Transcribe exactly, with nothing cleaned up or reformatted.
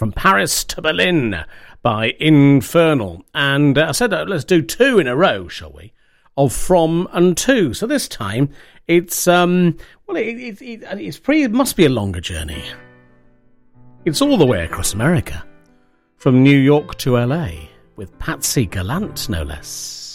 From Paris to Berlin by Infernal. And uh, I said, uh, let's do two in a row, shall we? Of From and To. So this time, it's, um, well, it, it, it, it's pretty, it must be a longer journey. It's all the way across America. From New York to L A, with Patsy Gallant, no less.